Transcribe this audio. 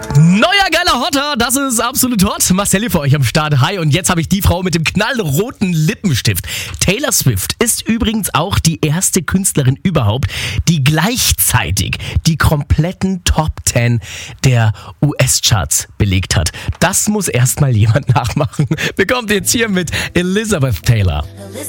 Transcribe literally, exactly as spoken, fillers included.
Neuer geiler Hotter, das ist absolut hot. Marcelli für euch am Start. Hi, und jetzt habe ich die Frau mit dem knallroten Lippenstift. Taylor Swift ist übrigens auch die erste Künstlerin überhaupt, die gleichzeitig die kompletten Top zehn der U S-Charts belegt hat. Das muss erstmal jemand nachmachen. Bekommt jetzt hier mit Elizabeth Taylor.